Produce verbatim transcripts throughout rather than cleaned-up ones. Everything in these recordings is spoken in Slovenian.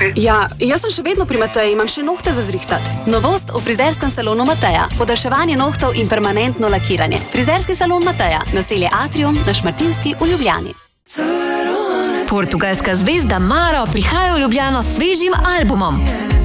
si? Ja, jaz sem še vedno pri Mateji, imam še nohte za zrihtat. Novost v frizerskem salonu Mateja. Podaljševanje nohtov in permanentno lakiranje. Frizerski salon Mateja. Naselje Atrium na Šmartinski v Ljubljani. Portugalska zvezda Maro prihaja v Ljubljano s svežim albumom.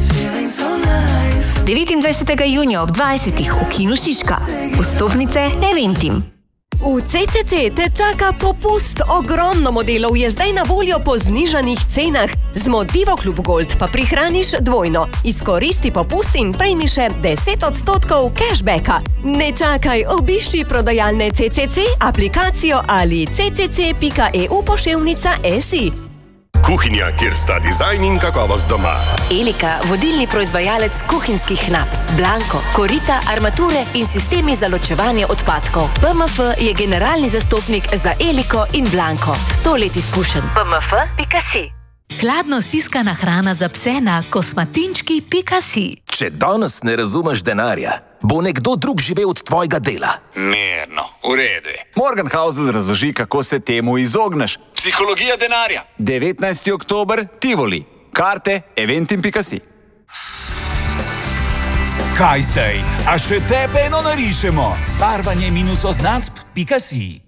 devetindvajsetega junija ob dvajsetih v Kinu Šiška. Vstopnice Eventim. V C C C te čaka popust. Ogromno modelov je zdaj na voljo po znižanih cenah. Z Modivo Klub Gold pa prihraniš dvojno. Izkoristi popust in prejmi še deset odstotkov cashbacka. Ne čakaj, obišči prodajalne C C C, aplikacijo ali c c c pika e u poševnica s i. Kuhinja, kjer sta dizajn in kakovost doma. Elika, vodilni proizvajalec kuhinjskih nap, Blanko, korita, armature in sistemi za ločevanje odpadkov. P M F je generalni zastopnik za Eliko in Blanko. Sto let izkušenj. p m f pika si. Hladno stiskana hrana za pse na kosmatinčki pika si. Če danes ne razumeš denarja, bo nekdo drug živel od tvojega dela. Mirno, v redu. Morgan Housel razloži, kako se temu izogneš. Psihologija denarja. devetnajsti oktober, Tivoli. Karte eventim pika si. Kaj zdaj? A še tebe eno narišemo? Barvanje minus oznacb pika si.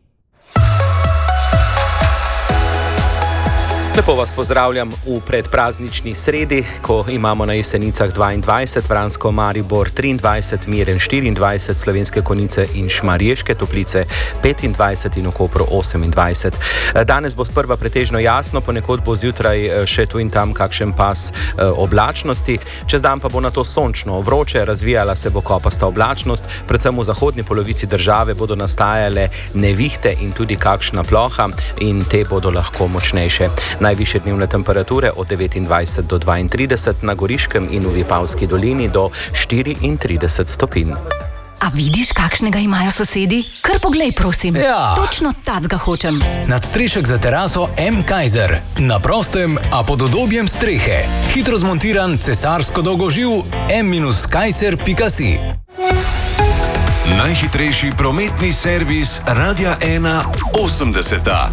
Lepo vas pozdravljam v predpraznični sredi, ko imamo na Jesenicah dvaindvajset, Vransko, Maribor triindvajset, Miren štiriindvajset, Slovenske Konjice in Šmarješke Toplice petindvajset in v Kopru osemindvajset. Danes bo sprva pretežno jasno, ponekod bo zjutraj še tu in tam kakšen pas oblačnosti, čez dan pa bo na to sončno, vroče, razvijala se bo kopasta oblačnost, predvsem v zahodni polovici države bodo nastajale nevihte in tudi kakšna ploha in te bodo lahko močnejše. Najvišje dnevne temperature od devetindvajset do dvaintrideset, na Goriškem in v Vipavski dolini do štiriintrideset stopinj. A vidiš, kakšnega imajo sosedi? Kar poglej, prosim. Ja. Točno tacga hočem. Nadstrešek za teraso M. Kaiser. Na prostem, a pod udobjem strehe. Hitro zmontiran cesarsko dolgoživ m kaiser pika si. Najhitrejši prometni servis Radia ena osemdeseta.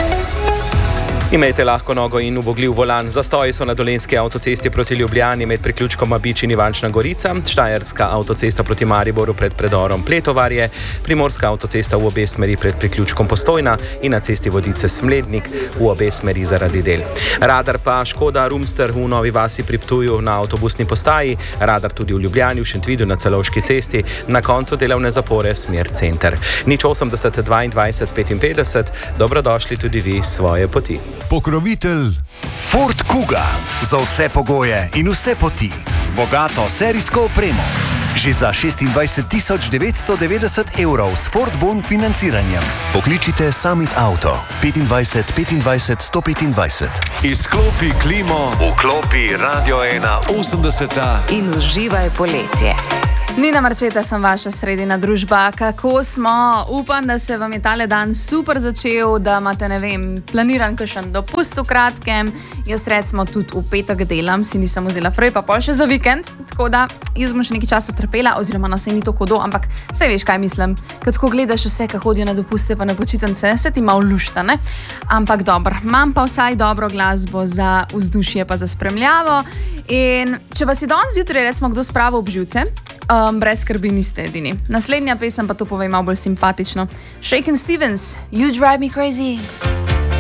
Imejte lahko nogo in ubogljiv volan. Zastoji so na Dolenjski avtocesti proti Ljubljani med priključkom Abič in Ivančna Gorica, Štajerska avtocesta proti Mariboru pred predorom Pletovarje, Primorska avtocesta v obe smeri pred priključkom Postojna in na cesti Vodice Smlednik v obe smeri zaradi del. Radar pa Škoda Rumster v Novi Vasi pri Ptuju na avtobusni postaji, radar tudi v Ljubljani, v Šentvidu na Celovški cesti, na koncu delovne zapore smer center. Nič osemdeset dvaindvajset petinpetdeset, dobrodošli tudi vi svoje poti. Pokrovitelj Ford Kuga. Za vse pogoje in vse poti. Z bogato serijsko opremo. Že za šestindvajset tisoč devetsto devetdeset evrov s Ford Bon financiranjem. Pokličite Summit Auto petindvajset petindvajset sto petindvajset. Izklopi klimo, vklopi Radio ena osemdeseta in uživaj poletje. Nina Marčeta sem vaša sredina družba. Kako smo? Upam, da se vam je tale dan super začel, da imate, ne vem, planiran kakšen dopust v kratkem. Jaz recimo tudi v petek delam, si nisem vzela prej, pa pol še za vikend. Tako da jaz bom še nekaj časa trpela, oziroma na se ni to kodo, ampak saj veš, kaj mislim. Kad ko gledaš vse, ki hodijo na dopuste pa na počitnice, se ti malo lušta, ne? Ampak dobro, imam pa vsaj dobro glasbo za vzdušje pa za spremljavo. In če vas je danes zjutraj recimo kdo spravil ob živce, Um, brez skrbi niste edini. Naslednja pesem pa to pove malo bolj simpatično. Shakin' Stevens, You Drive Me Crazy.